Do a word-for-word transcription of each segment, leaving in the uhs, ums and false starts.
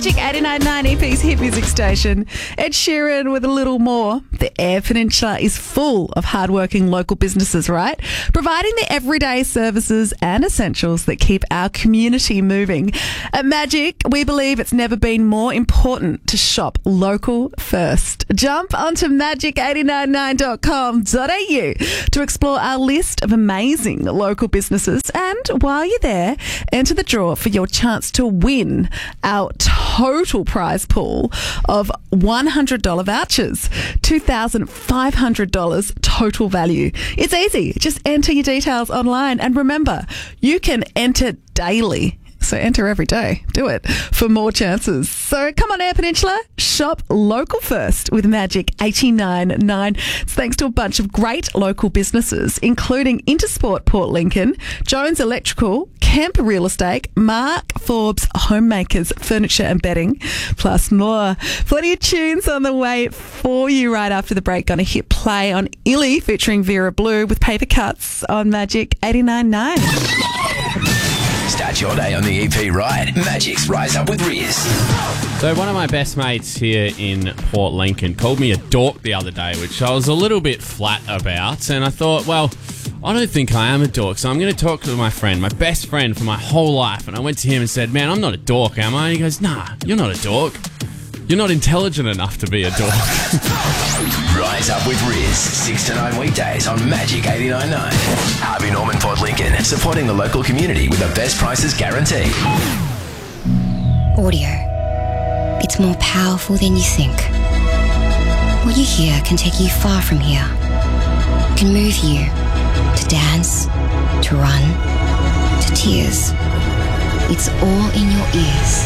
Magic eighty-nine point nine E P's hit music station. Ed Sheeran with a little more. The Eyre Peninsula is full of hardworking local businesses, right? Providing the everyday services and essentials that keep our community moving. At Magic, we believe it's never been more important to shop local first. Jump onto magic eight nine nine dot com dot a u to explore our list of amazing local businesses, and while you're there, enter the draw for your chance to win our total prize pool of one hundred dollars vouchers, two thousand five hundred dollars total value. It's easy. Just enter your details online, and remember, you can enter daily. So enter every day. Do it for more chances. So come on, Eyre Peninsula. Shop local first with Magic eighty-nine point nine. It's thanks to a bunch of great local businesses, including Intersport Port Lincoln, Jones Electrical, Kemp Real Estate, Mark Forbes Homemakers Furniture and Bedding, plus more. Plenty of tunes on the way for you right after the break. Gonna hit play on Illy featuring Vera Blue with Paper Cuts on Magic eighty-nine point nine. Start your day on the E P right. Magic's Rise Up with Riz. So one of my best mates here in Port Lincoln called me a dork the other day, which I was a little bit flat about. And I thought, well, I don't think I am a dork, so I'm going to talk to my friend, my best friend for my whole life. And I went to him and said, man, I'm not a dork, am I? And he goes, nah, you're not a dork. You're not intelligent enough to be a dork. Rise Up with Riz, six to nine weekdays on Magic eighty-nine point nine. Harvey Norman Port Lincoln, supporting the local community with the best prices guaranteed. Audio. It's more powerful than you think. What you hear can take you far from here. It can move you to dance, to run, to tears. It's all in your ears.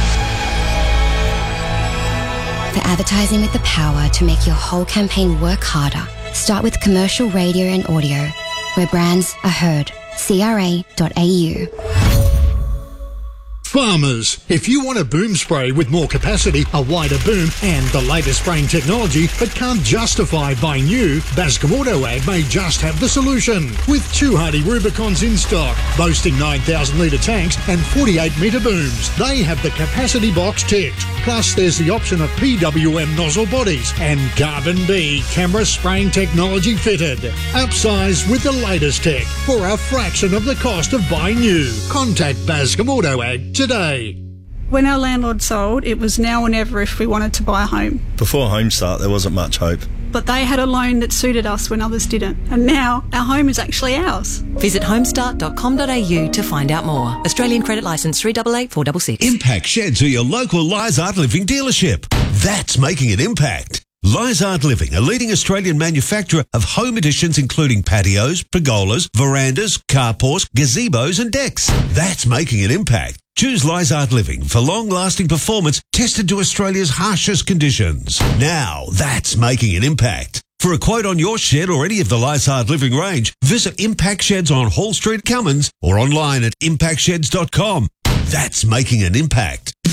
For advertising with the power to make your whole campaign work harder, start with commercial radio and audio, where brands are heard. C R A dot A U. Farmers, if you want a boom spray with more capacity, a wider boom and the latest spraying technology but can't justify buying new, Bascom Auto Ag may just have the solution. With two Hardy Rubicons in stock, boasting nine thousand litre tanks and forty-eight metre booms, they have the capacity box ticked. Plus there's the option of P W M nozzle bodies and Carbon B camera spraying technology fitted. Upsize with the latest tech for a fraction of the cost of buying new. Contact Bascom Auto Ag today. When our landlord sold, it was now or never if we wanted to buy a home. Before Homestart, there wasn't much hope. But they had a loan that suited us when others didn't. And now our home is actually ours. Visit homestart dot com dot a u to find out more. Australian credit licence three eight eight four six six. Impact Sheds are your local Lizard Living dealership. That's making an impact. Lizard Living, a leading Australian manufacturer of home additions including patios, pergolas, verandas, carports, gazebos and decks. That's making an impact. Choose Lizard Living for long-lasting performance tested to Australia's harshest conditions. Now that's making an impact. For a quote on your shed or any of the Lizard Living range, visit Impact Sheds on Hall Street, Cummins, or online at impact sheds dot com. That's making an impact.